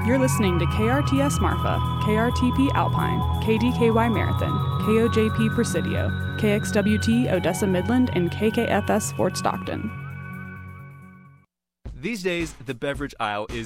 You're listening to KRTS Marfa, KRTP Alpine, KDKY Marathon, KOJP Presidio, KXWT Odessa Midland, and KKFS Fort Stockton. These days, the beverage aisle is